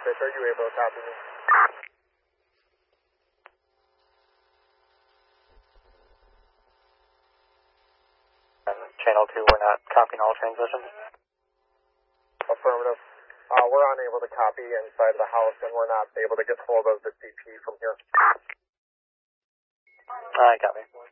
6, are you able to copy me? Channel 2, we're not copying all transmissions. Affirmative. We're unable to copy inside the house, and we're not able to get hold of the CP from here. I copy.